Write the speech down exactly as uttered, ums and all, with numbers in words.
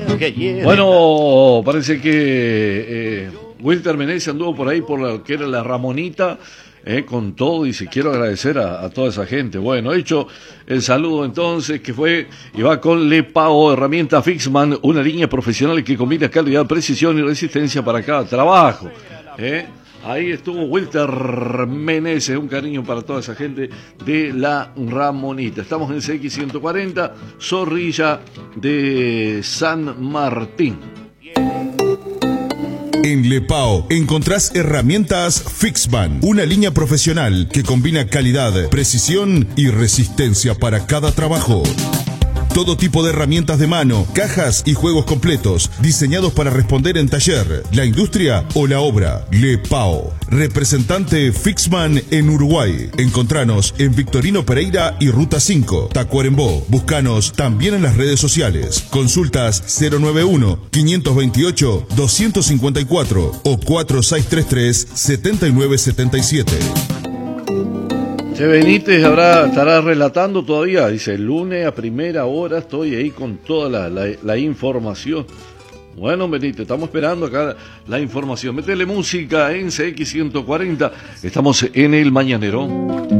Bueno, parece que eh, Wilter Meneses anduvo por ahí por lo que era la Ramonita, eh, con todo, y si quiero agradecer a, a toda esa gente. Bueno, hecho el saludo entonces, que fue y va con Lepao, herramienta Fixman, una línea profesional que combina calidad, precisión y resistencia para cada trabajo. Eh. Ahí estuvo Wilter Meneses, un cariño para toda esa gente de la Ramonita. Estamos en C X ciento cuarenta, Zorrilla de San Martín. En Lepao encontrás herramientas Fixman, una línea profesional que combina calidad, precisión y resistencia para cada trabajo. Todo tipo de herramientas de mano, cajas y juegos completos, diseñados para responder en taller, la industria o la obra. Lepao, representante Fixman en Uruguay. Encontranos en Victorino Pereira y Ruta cinco, Tacuarembó. Buscanos también en las redes sociales. Consultas cero nueve uno, quinientos veintiocho, doscientos cincuenta y cuatro o cuatro seis tres tres, siete nueve siete siete. Che Benítez habrá, estará relatando todavía, dice, el lunes a primera hora estoy ahí con toda la, la, la información. Bueno, Benítez, estamos esperando acá la información. Métele música en C X ciento cuarenta, estamos en el Mañanero.